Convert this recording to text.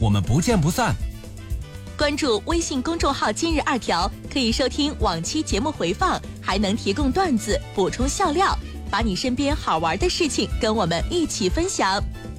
我们不见不散。 关注微信公众号今日2条，可以收听往期节目回放，还能提供段子补充笑料，把你身边好玩的事情跟我们一起分享。